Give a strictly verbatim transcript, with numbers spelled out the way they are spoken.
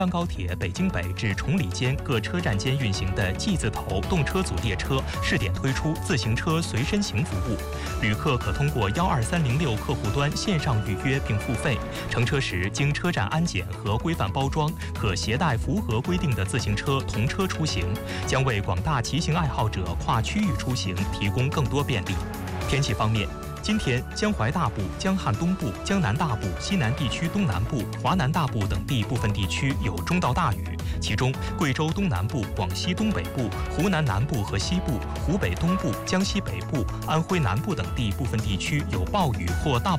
张高铁北京北至崇礼间各车站间运行的 G 字头动车组列车试点推出自行车随身行服务，旅客可通过幺二三零六客户端线上预约并付费，乘车时经车站安检和规范包装，可携带符合规定的自行车同车出行，将为广大骑行爱好者跨区域出行提供更多便利。天气方面，今天，江淮大部、江汉东部、江南大部、西南地区东南部、华南大部等地部分地区有中到大雨，其中贵州东南部、广西东北部、湖南南部和西部、湖北东部、江西北部、安徽南部等地部分地区有暴雨或大暴雨。